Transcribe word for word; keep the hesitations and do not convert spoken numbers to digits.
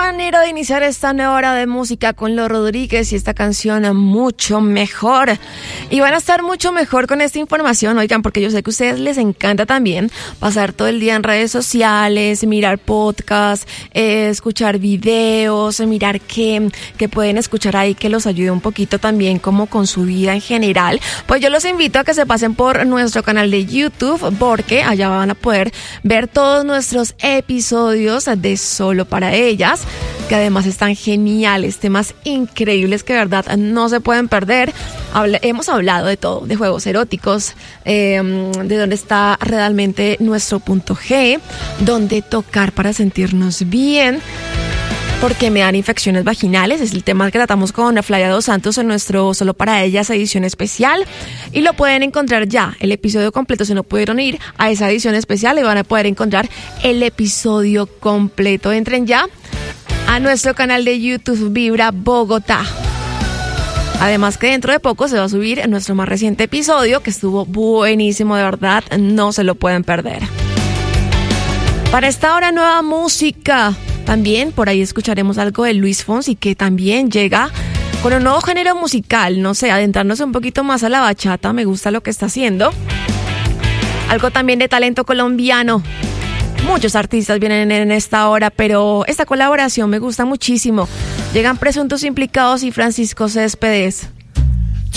manera de iniciar esta nueva hora de música con Los Rodríguez y esta canción mucho mejor. Y van a estar mucho mejor con esta información, oigan, porque yo sé que a ustedes les encanta también pasar todo el día en redes sociales, mirar podcasts, eh, escuchar videos, mirar qué, qué pueden escuchar ahí que los ayude un poquito también como con su vida en general. Pues yo los invito a que se pasen por nuestro canal de YouTube, porque allá van a poder ver todos nuestros episodios de Solo para Ellas, que además están geniales, temas increíbles que de verdad no se pueden perder. Habla, hemos hablado de todo, de juegos eróticos, eh, de dónde está realmente nuestro punto G, dónde tocar para sentirnos bien, porque me dan infecciones vaginales. Es el tema que tratamos con Flavia Dos Santos en nuestro Solo para Ellas edición especial, y lo pueden encontrar ya, el episodio completo. Si no pudieron ir a esa edición especial, le van a poder encontrar el episodio completo. Entren ya a nuestro canal de YouTube Vibra Bogotá. Además que dentro de poco se va a subir nuestro más reciente episodio, que estuvo buenísimo, de verdad, no se lo pueden perder. Para esta hora, nueva música. También por ahí escucharemos algo de Luis Fonsi, que también llega con un nuevo género musical, no sé, adentrarnos un poquito más a la bachata. Me gusta lo que está haciendo. Algo también de talento colombiano. Muchos artistas vienen en esta hora, pero esta colaboración me gusta muchísimo. Llegan Presuntos Implicados y Francisco Céspedes.